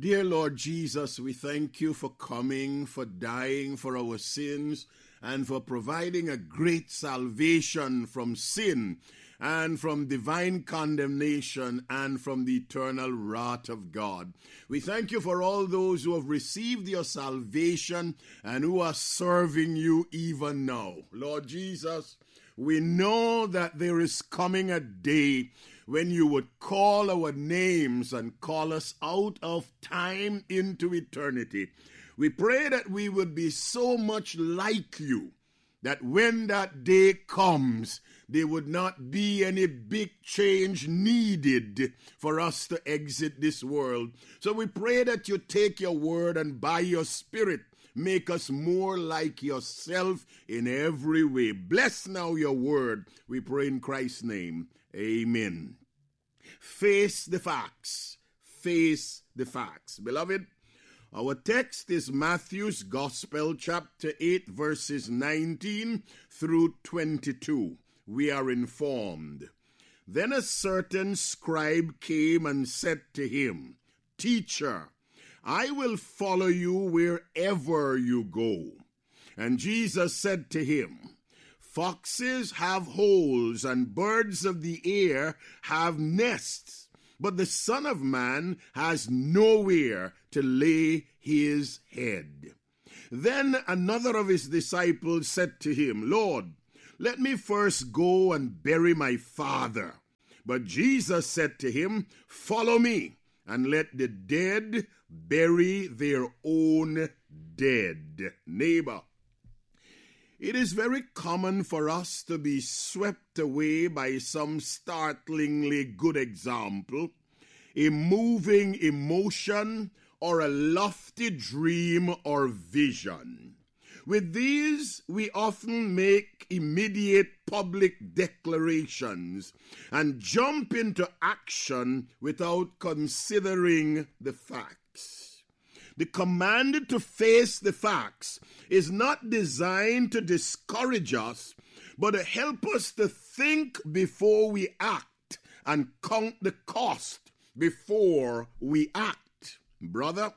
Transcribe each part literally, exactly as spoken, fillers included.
Dear Lord Jesus, we thank you for coming, for dying for our sins, and for providing a great salvation from sin and from divine condemnation and from the eternal wrath of God. We thank you for all those who have received your salvation and who are serving you even now. Lord Jesus, we know that there is coming a day when you would call our names and call us out of time into eternity. We pray that we would be so much like you that when that day comes, there would not be any big change needed for us to exit this world. So we pray that you take your word and by your spirit make us more like yourself in every way. Bless now your word. We pray in Christ's name. Amen. Face the facts. Face the facts. Beloved, our text is Matthew's Gospel, chapter eight, verses nineteen through twenty-two. We are informed. Then a certain scribe came and said to him, "Teacher, I will follow you wherever you go." And Jesus said to him, "Foxes have holes and birds of the air have nests, but the Son of Man has nowhere to lay his head." Then another of his disciples said to him, "Lord, let me first go and bury my father." But Jesus said to him, "Follow me, and let the dead bury their own dead." Neighbor, it is very common for us to be swept away by some startlingly good example, a moving emotion, or a lofty dream or vision. With these, we often make immediate public declarations and jump into action without considering the facts. The command to face the facts is not designed to discourage us, but to help us to think before we act and count the cost before we act. Brother,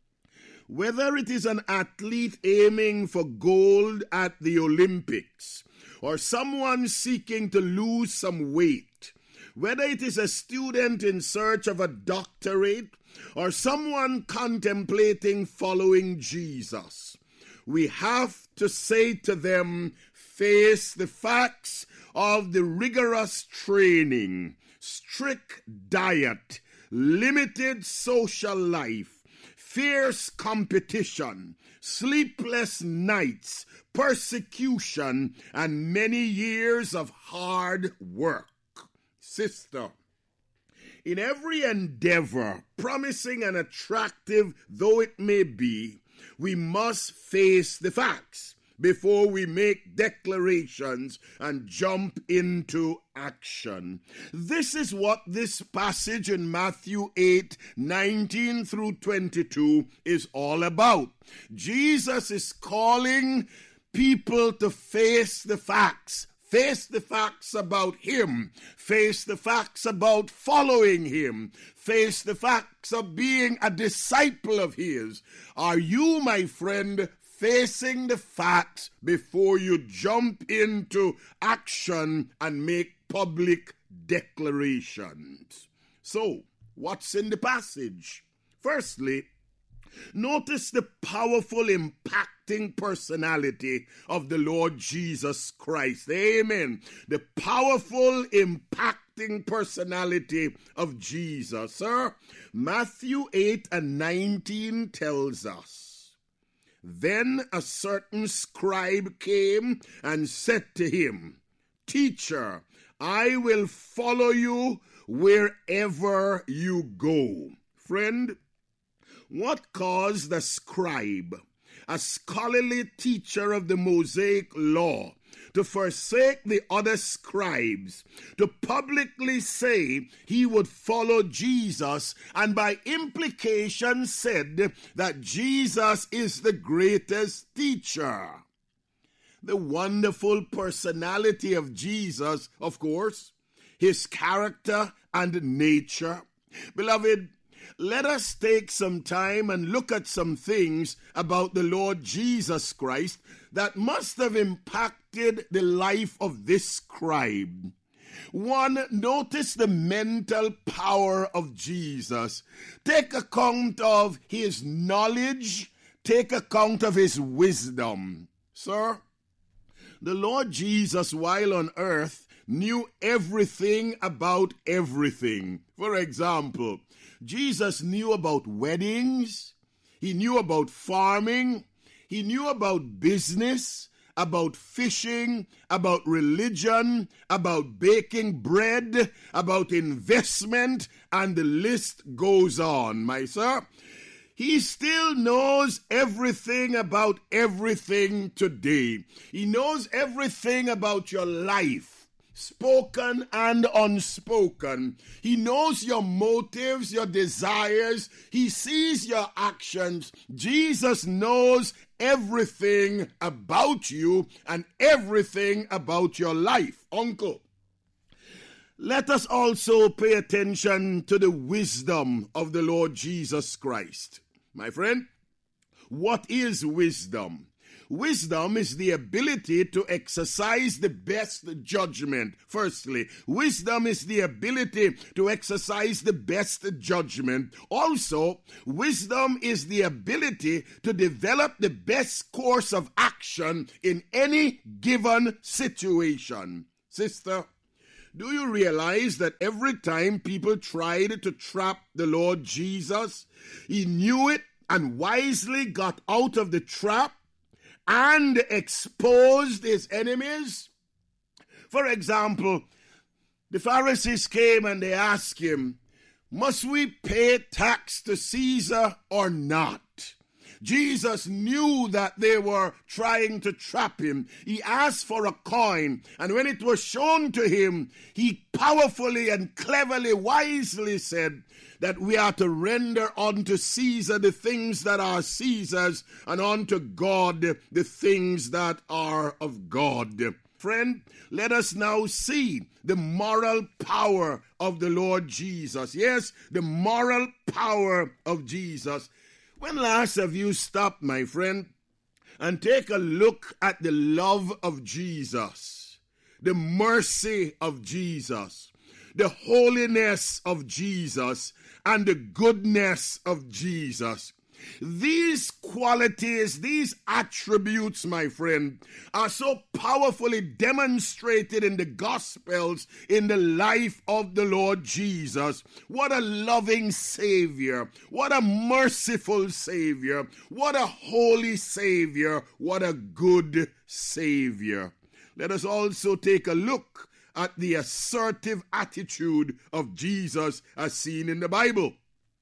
whether it is an athlete aiming for gold at the Olympics, or someone seeking to lose some weight, whether it is a student in search of a doctorate, or someone contemplating following Jesus, we have to say to them, face the facts of the rigorous training, strict diet, limited social life, fierce competition, sleepless nights, persecution, and many years of hard work. Sister, in every endeavor, promising and attractive though it may be, we must face the facts before we make declarations and jump into action. This is what this passage in Matthew eight, nineteen through twenty-two is all about. Jesus is calling people to face the facts. Face the facts about him. Face the facts about following him. Face the facts of being a disciple of his. Are you, my friend, facing the facts before you jump into action and make public declarations? So, what's in the passage? Firstly, notice the powerful, impacting personality of the Lord Jesus Christ. Amen. The powerful, impacting personality of Jesus. Sir, Matthew eight and nineteen tells us, "Then a certain scribe came and said to him, 'Teacher, I will follow you wherever you go.'" Friend, what caused the scribe, a scholarly teacher of the Mosaic law, to forsake the other scribes, to publicly say he would follow Jesus, and by implication said that Jesus is the greatest teacher? The wonderful personality of Jesus, of course, his character and nature. Beloved, let us take some time and look at some things about the Lord Jesus Christ that must have impacted the life of this scribe. One, notice the mental power of Jesus. Take account of his knowledge. Take account of his wisdom. Sir, the Lord Jesus, while on earth, knew everything about everything. For example, Jesus knew about weddings. He knew about farming. He knew about business, about fishing, about religion, about baking bread, about investment, and the list goes on, my sir. He still knows everything about everything today. He knows everything about your life, spoken and unspoken. He knows your motives, your desires. He sees your actions. Jesus knows everything about you and everything about your life. Uncle, let us also pay attention to the wisdom of the Lord Jesus Christ. My friend, what is wisdom? Wisdom is the ability to exercise the best judgment. Firstly, wisdom is the ability to exercise the best judgment. Also, wisdom is the ability to develop the best course of action in any given situation. Sister, do you realize that every time people tried to trap the Lord Jesus, he knew it and wisely got out of the trap and exposed his enemies? For example, the Pharisees came and they asked him, must we pay tax to Caesar or not? Jesus knew that they were trying to trap him. He asked for a coin, and when it was shown to him, he powerfully and cleverly, wisely said that we are to render unto Caesar the things that are Caesar's, and unto God the things that are of God. Friend, let us now see the moral power of the Lord Jesus. Yes, the moral power of Jesus. When last have you stopped, my friend, and take a look at the love of Jesus, the mercy of Jesus, the holiness of Jesus, and the goodness of Jesus? These qualities, these attributes, my friend, are so powerfully demonstrated in the Gospels in the life of the Lord Jesus. What a loving Savior. What a merciful Savior. What a holy Savior. What a good Savior. Let us also take a look at the assertive attitude of Jesus as seen in the Bible.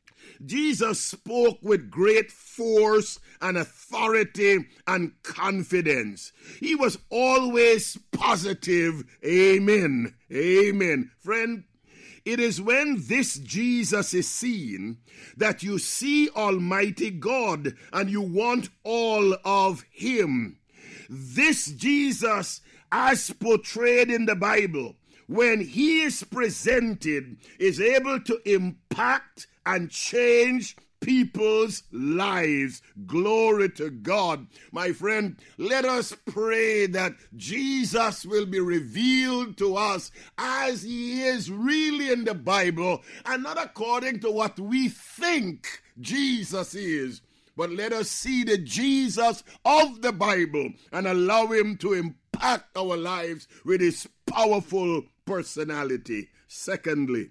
Jesus spoke with great force and authority and confidence. He was always positive. Amen. Amen. Friend, it is when this Jesus is seen that you see Almighty God and you want all of him. This Jesus, as portrayed in the Bible, when he is presented, is able to impact and change people's lives. Glory to God. My friend, let us pray that Jesus will be revealed to us as he is really in the Bible, and not according to what we think Jesus is. But let us see the Jesus of the Bible and allow him to impact our lives with his powerful personality. Secondly,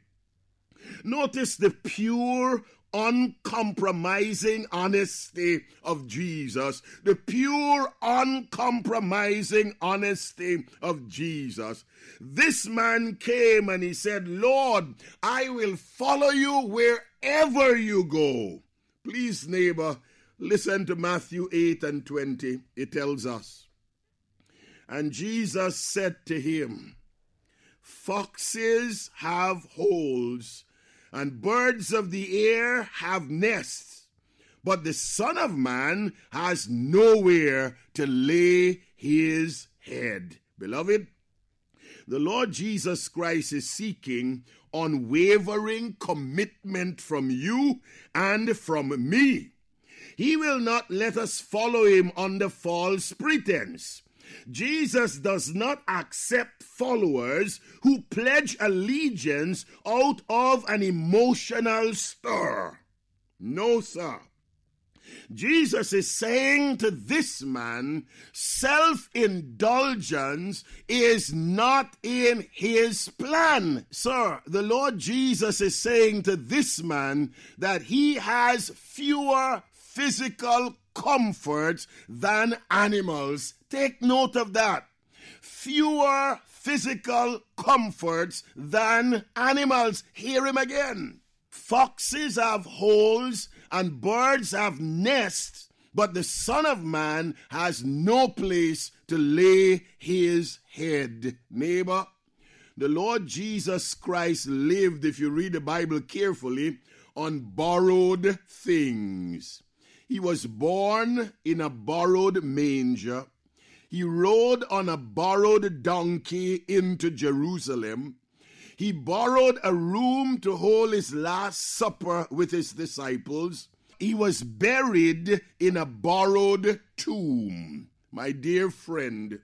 notice the pure, uncompromising honesty of Jesus. The pure, uncompromising honesty of Jesus. This man came and he said, Lord, I will follow you wherever you go. Please, neighbor, listen to Matthew eight and twenty. It tells us, and Jesus said to him, foxes have holes, and birds of the air have nests, but the Son of Man has nowhere to lay his head. Beloved, the Lord Jesus Christ is seeking unwavering commitment from you and from me. He will not let us follow him under false pretense. Jesus does not accept followers who pledge allegiance out of an emotional stir. No, sir. Jesus is saying to this man, self-indulgence is not in his plan. Sir, the Lord Jesus is saying to this man that he has fewer physical comforts than animals. Take note of that. Fewer physical comforts than animals. Hear him again. Foxes have holes and birds have nests, but the Son of Man has no place to lay his head. Neighbor, the Lord Jesus Christ lived, if you read the Bible carefully, on borrowed things. He was born in a borrowed manger. He rode on a borrowed donkey into Jerusalem. He borrowed a room to hold his last supper with his disciples. He was buried in a borrowed tomb. My dear friend,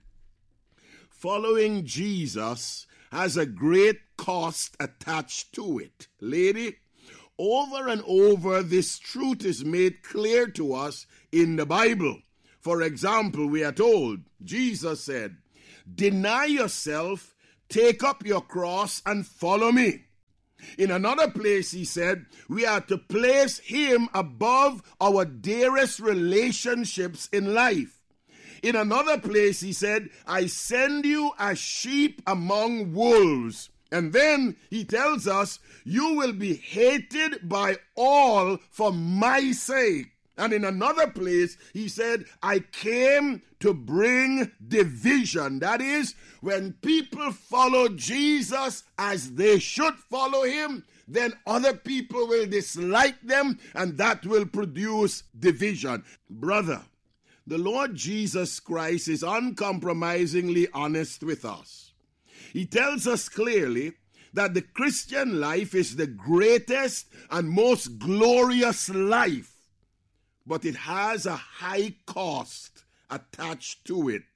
following Jesus has a great cost attached to it. Lady, over and over, this truth is made clear to us in the Bible. For example, we are told, Jesus said, "Deny yourself, take up your cross, and follow me." In another place, he said, we are to place him above our dearest relationships in life. In another place, he said, "I send you as sheep among wolves." And then he tells us, you will be hated by all for my sake. And in another place, he said, I came to bring division. That is, when people follow Jesus as they should follow him, then other people will dislike them, and that will produce division. Brother, the Lord Jesus Christ is uncompromisingly honest with us. He tells us clearly that the Christian life is the greatest and most glorious life, but it has a high cost attached to it.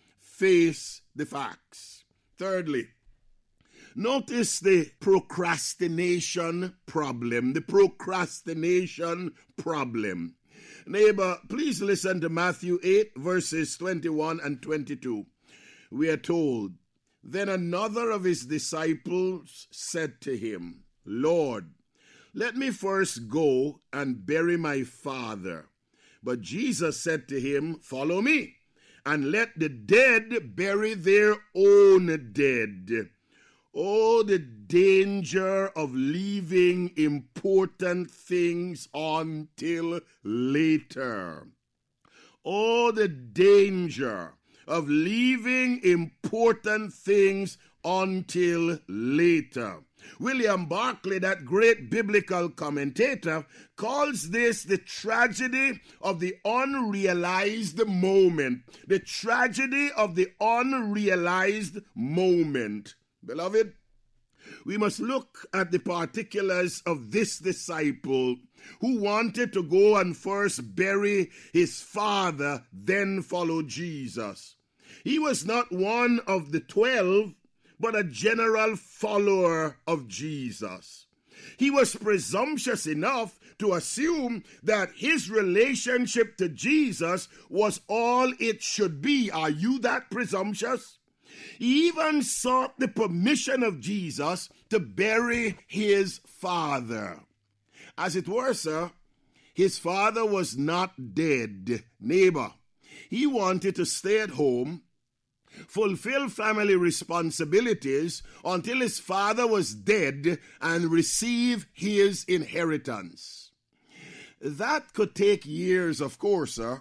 Face the facts. Thirdly, notice the procrastination problem. The procrastination problem. Neighbor, please listen to Matthew eight, verses twenty-one and twenty-two. We are told, "Then another of his disciples said to him, 'Lord, let me first go and bury my father.' But Jesus said to him, 'Follow me, and let the dead bury their own dead.'" Oh, the danger of leaving important things until later. Oh, the danger of leaving important things until later. William Barclay, that great biblical commentator, calls this the tragedy of the unrealized moment. The tragedy of the unrealized moment. Beloved, we must look at the particulars of this disciple who wanted to go and first bury his father, then follow Jesus. He was not one of the twelve, but a general follower of Jesus. He was presumptuous enough to assume that his relationship to Jesus was all it should be. Are you that presumptuous? He even sought the permission of Jesus to bury his father. As it were, sir, his father was not dead. Neighbor, he wanted to stay at home, fulfill family responsibilities until his father was dead and receive his inheritance. That could take years, of course, sir.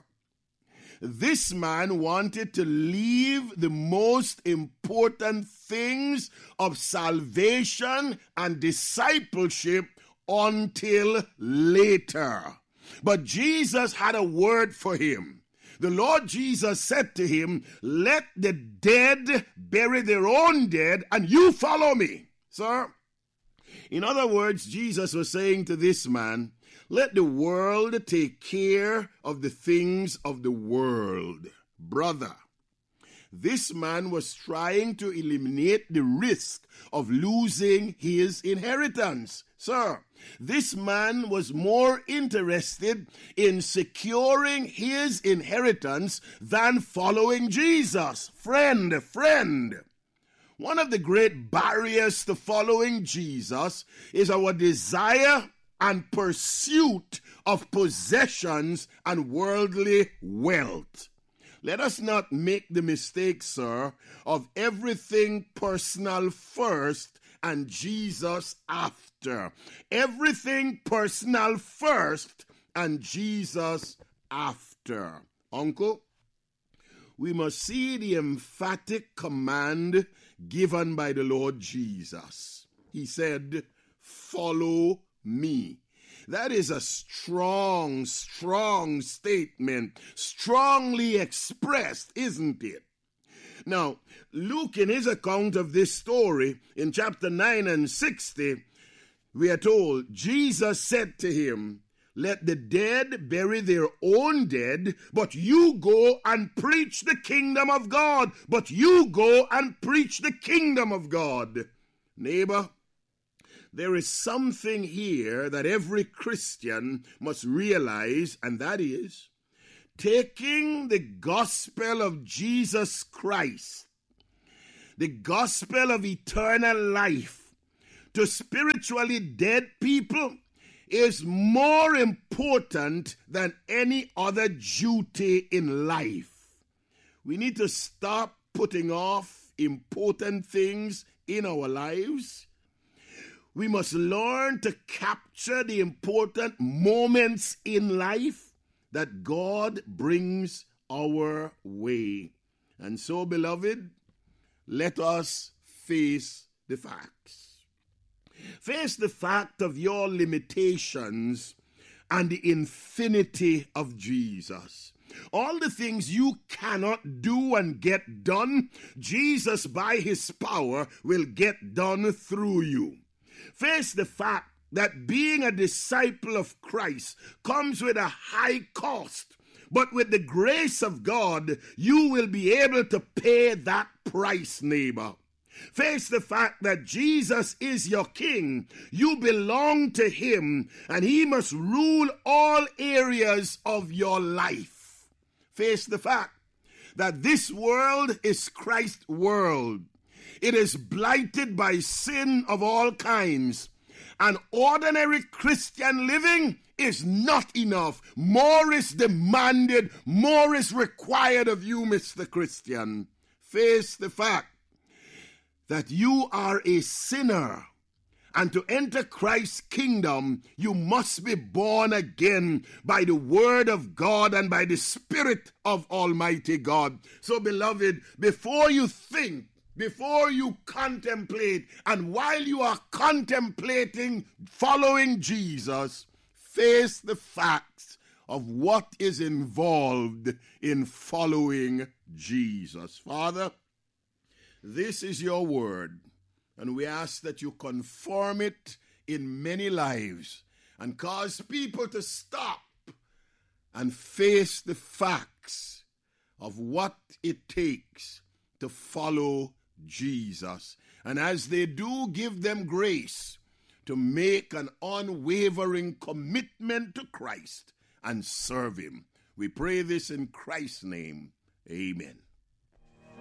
This man wanted to leave the most important things of salvation and discipleship until later. But Jesus had a word for him. The Lord Jesus said to him, "Let the dead bury their own dead, and you follow me." Sir, In other words, Jesus was saying to this man, let the world take care of the things of the world. Brother, this man was trying to eliminate the risk of losing his inheritance. Sir, this man was more interested in securing his inheritance than following Jesus. Friend, friend. One of the great barriers to following Jesus is our desire and pursuit of possessions and worldly wealth. Let us not make the mistake, sir, of everything personal first and Jesus after. Everything personal first and Jesus after. Uncle, we must see the emphatic command given by the Lord Jesus. He said, follow me. That is a strong, strong statement, strongly expressed, isn't it? Now, Luke, in his account of this story, in chapter nine and sixty, we are told, Jesus said to him, let the dead bury their own dead, but you go and preach the kingdom of God. But you go and preach the kingdom of God. Neighbor, there is something here that every Christian must realize, and that is, taking the gospel of Jesus Christ, the gospel of eternal life, to spiritually dead people is more important than any other duty in life. We need to stop putting off important things in our lives. We must learn to capture the important moments in life that God brings our way. And so, beloved, let us face the facts. Face the fact of your limitations and the infinity of Jesus. All the things you cannot do and get done, Jesus, by his power, will get done through you. Face the fact that being a disciple of Christ comes with a high cost, but with the grace of God, you will be able to pay that price, neighbor. Face the fact that Jesus is your king. You belong to him, and he must rule all areas of your life. Face the fact that this world is Christ's world. It is blighted by sin of all kinds. And ordinary Christian living is not enough. More is demanded, more is required of you, Mister Christian. Face the fact that you are a sinner, and to enter Christ's kingdom, you must be born again by the word of God and by the Spirit of Almighty God. So, beloved, before you think, before you contemplate, and while you are contemplating following Jesus, face the facts of what is involved in following Jesus. Father, this is your word, and we ask that you conform it in many lives and cause people to stop and face the facts of what it takes to follow Jesus. And as they do, give them grace to make an unwavering commitment to Christ and serve him. We pray this in Christ's name. Amen.